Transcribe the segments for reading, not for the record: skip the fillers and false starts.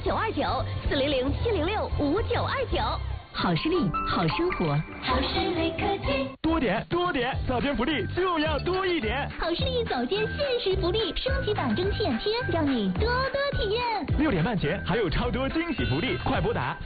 ，400-706-5929。好视力，好生活。 好视力科技。 多点，早间福利就要多一点。 好视力早间限时福利，升级版蒸汽眼贴，让你多多体验。 6点半前还有超多惊喜福利，快拨打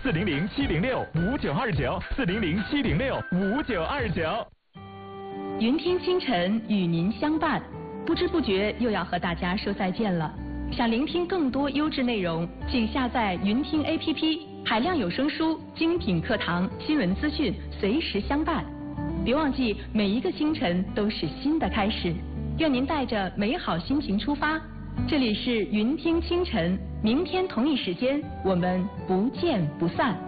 400-706-5929，400-706-5929。 云听清晨与您相伴，不知不觉又要和大家说再见了。想聆听更多优质内容，请下载云听 APP， 海量有声书、精品课堂、新闻资讯，随时相伴。别忘记，每一个清晨都是新的开始。愿您带着美好心情出发。这里是云听清晨，明天同一时间我们不见不散。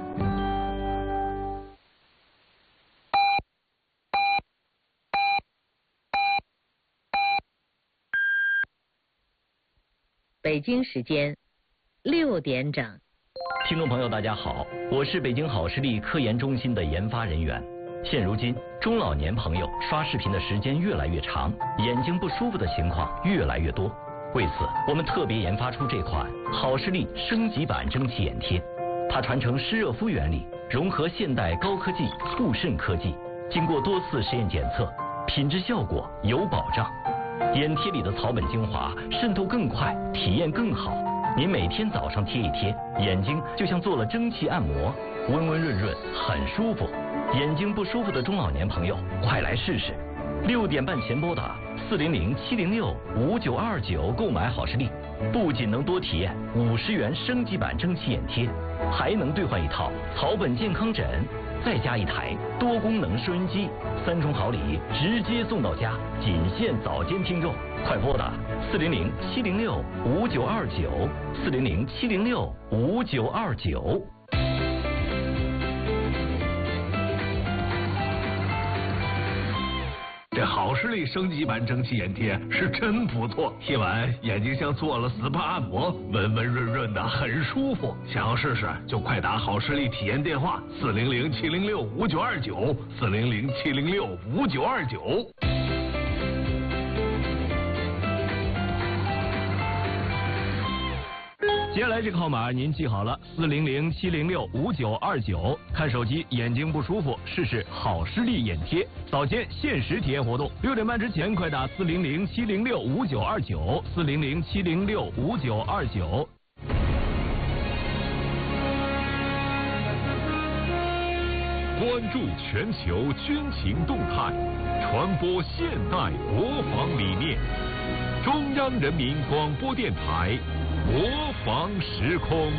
北京时间6点整。 听众朋友大家好，我是北京好视力科研中心的研发人员。现如今中老年朋友刷视频的时间越来越长，眼睛不舒服的情况越来越多。为此我们特别研发出这款好视力升级版蒸汽眼贴，它传承湿热敷原理，融合现代高科技护肾科技，经过多次实验检测，品质效果有保障。眼贴里的草本精华渗透更快，体验更好。您每天早上贴一贴，眼睛就像做了蒸汽按摩，温温润润，很舒服。眼睛不舒服的中老年朋友，快来试试。6点半前拨打400-706-5929购买好视力，不仅能多体验50元升级版蒸汽眼贴，还能兑换一套草本健康枕，再加一台多功能收音机，3重好礼直接送到家，仅限早间听众。快拨打400-706-5929，400-706-5929。 这好视力升级版蒸汽眼贴是真不错，贴完眼睛像做了 SPA 按摩，温温润润的，很舒服。想要试试就快打好视力体验电话400-706-5929，400-706-5929。 接下来这个号码您记好了，400-706-5929。看手机眼睛不舒服，试试好视力眼贴，早间限时体验活动，6点半之前快打400-706-5929，400-706-5929。 关注全球军情动态，传播现代国防理念。中央人民广播电台国防时空。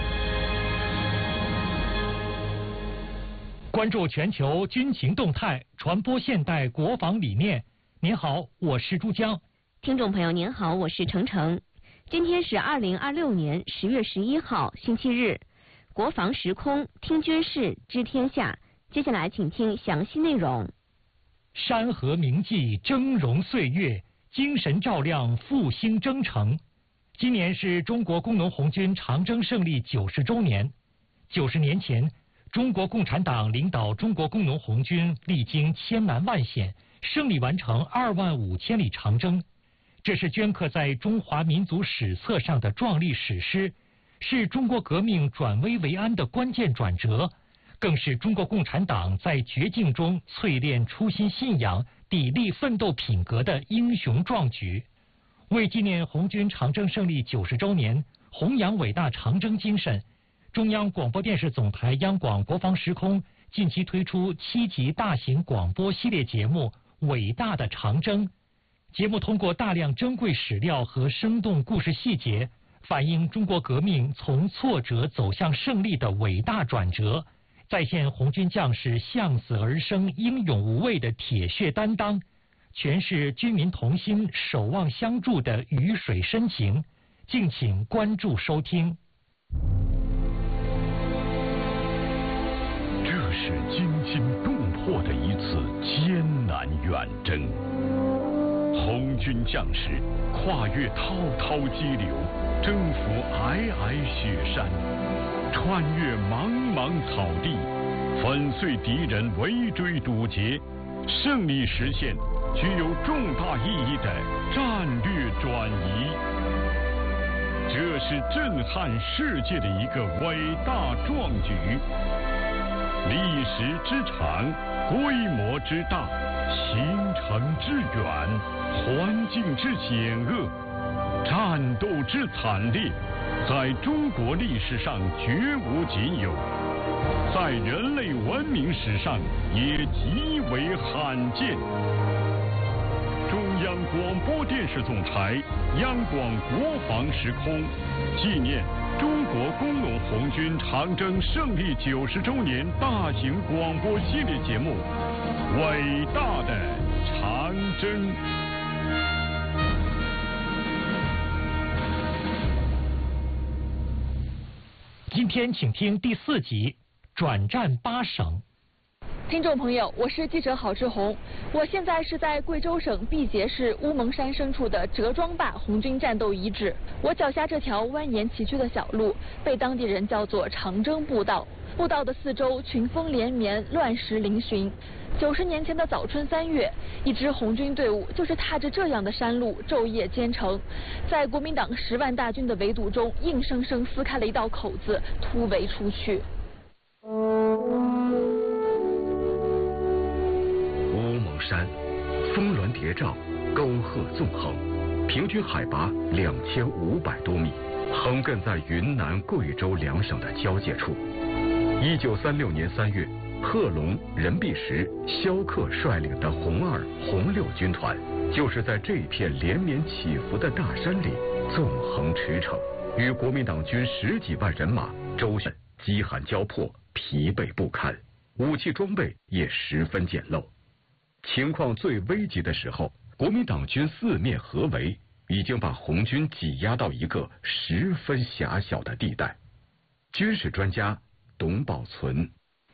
关注全球军情动态，传播现代国防理念。您好，我是珠江。 听众朋友您好，我是程程。今天是2026年10月11号，星期日。国防时空，听军事，知天下。接下来请听详细内容。 山河铭记峥嵘岁月，精神照亮复兴征程。今年是中国工农红军长征胜利90周年。90年前，中国共产党领导中国工农红军历经千难万险，胜利完成25000里长征。这是镌刻在中华民族史册上的壮丽史诗，是中国革命转危为安的关键转折，更是中国共产党在绝境中淬炼初心信仰、砥砺奋斗品格的英雄壮举。为纪念红军长征胜利90周年，弘扬伟大长征精神，中央广播电视总台央广国防时空近期推出7集大型广播系列节目《伟大的长征》。节目通过大量珍贵史料和生动故事细节，反映中国革命从挫折走向胜利的伟大转折，再现红军将士向死而生、英勇无畏的铁血担当，诠释军民同心、守望相助的鱼水深情。敬请关注收听。 这是惊心动魄的一次艰难远征，红军将士跨越滔滔激流，征服皑皑雪山，穿越茫茫草地，粉碎敌人围追堵截，胜利实现具有重大意义的战略转移。 这是震撼世界的一个伟大壮举。历史之长，规模之大，行程之远，环境之险恶，战斗之惨烈，在中国历史上绝无仅有，在人类文明史上也极为罕见。中央广播电视总台央广国防时空纪念中国工农红军长征胜利90周年大型广播系列节目《伟大的长征》。 今天请听第4集，转战8省。 听众朋友，我是记者郝志红，我现在是在贵州省毕节市乌蒙山深处的折庄坝红军战斗遗址。我脚下这条蜿蜒崎岖的小路，被当地人叫做长征步道。步道的四周群峰连绵，乱石嶙峋。90年前的早春3月，一支红军队伍就是踏着这样的山路昼夜兼程，在国民党10万大军的围堵中，硬生生撕开了一道口子，突围出去。 乌蒙山，峰峦叠嶂，沟壑纵横，平均海拔2500多米，横亘在云南、贵州2省的交界处。1936年3月，贺龙、任弼时、萧克率领的红2、红6军团，就是在这片连绵起伏的大山里纵横驰骋，与国民党军10几万人马周旋，饥寒交迫，疲惫不堪，武器装备也十分简陋。情况最危急的时候，国民党军四面合围，已经把红军挤压到一个十分狭小的地带。军事专家董宝存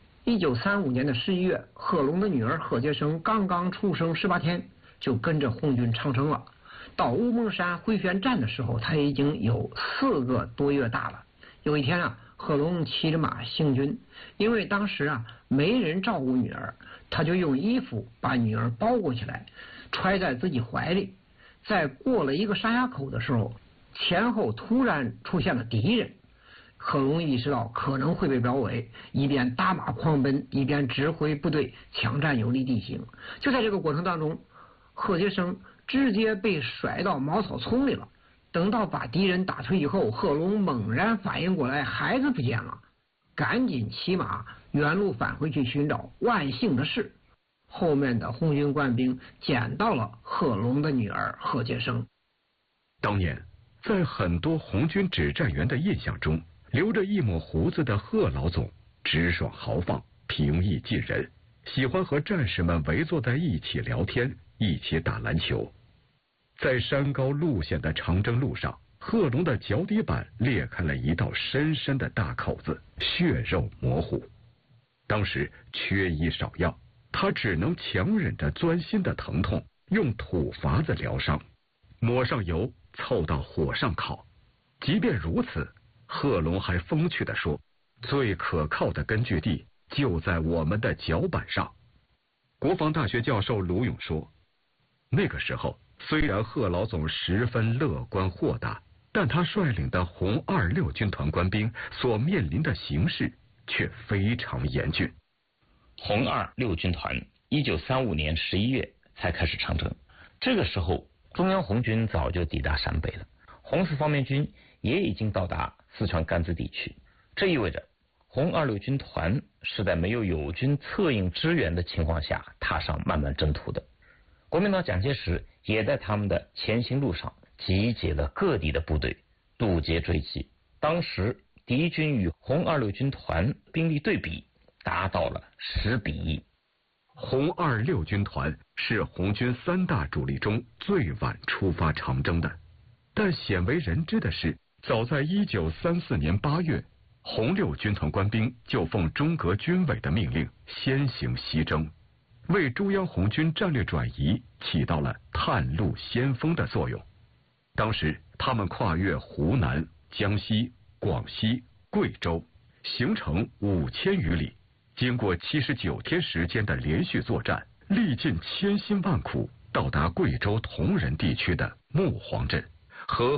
：1935年的11月，贺龙的女儿贺杰生刚刚出生18天，就跟着红军长征了。到乌蒙山回旋站的时候，他已经有4个多月大了。有一天啊，贺龙骑着马行军，因为当时啊没人照顾女儿，他就用衣服把女儿包裹起来，揣在自己怀里。在过了一个山崖口的时候，前后突然出现了敌人。贺龙意识到可能会被包围，一边打马狂奔，一边指挥部队抢占有利地形。就在这个过程当中，贺杰生直接被甩到茅草丛里了。等到把敌人打退以后，贺龙猛然反应过来，孩子不见了，赶紧骑马原路返回去寻找。万幸的是，后面的红军官兵捡到了贺龙的女儿贺杰生。 当年，在很多红军指战员的印象中，留着一抹胡子的贺老总直爽豪放，平易近人，喜欢和战士们围坐在一起聊天，一起打篮球。在山高路险的长征路上，贺龙的脚底板裂开了一道深深的大口子，血肉模糊。当时缺医少药，他只能强忍着钻心的疼痛，用土法子疗伤，抹上油，凑到火上烤。即便如此，贺龙还风趣地说，最可靠的根据地就在我们的脚板上。国防大学教授卢勇说，那个时候虽然贺老总十分乐观豁达，但他率领的红2、6军团官兵所面临的形势却非常严峻。 红2、6军团1935年11月才开始长征，这个时候中央红军早就抵达陕北了，红四方面军也已经到达四川甘孜地区。这意味着红2、6军团是在没有友军策应支援的情况下踏上漫漫征途的。国民党蒋介石也在他们的前行路上集结了各地的部队，渡劫追击。当时敌军与红2、6军团兵力对比达到了10比1。 红2、6军团是红军3大主力中最晚出发长征的，但鲜为人知的是，早在1934年8月，红6军团官兵就奉中革军委的命令先行西征，为中央红军战略转移起到了探路先锋的作用。当时他们跨越湖南、江西、广西、贵州，行程5000余里，经过79天时间的连续作战，历尽千辛万苦，到达贵州铜仁地区的木黄镇和